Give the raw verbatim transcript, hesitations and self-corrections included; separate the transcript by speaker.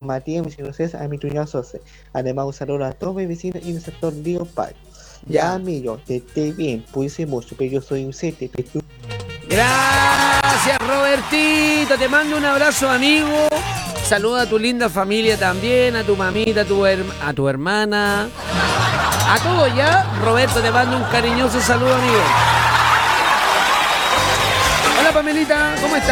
Speaker 1: Matías, mis inocencias, a mi tuñado Sose. Además, un saludo a todos mis vecinos y el sector Dios Pai. Ya, amigo, que esté bien, puse mucho, pero yo soy un sete, pero tú...
Speaker 2: Gracias, Robertito. Te mando un abrazo, amigo. Saluda a tu linda familia también, a tu mamita, a tu, herma, a tu hermana. A todos ya. Roberto, te mando un cariñoso saludo, amigo. Hola, Pamelita, ¿cómo estás?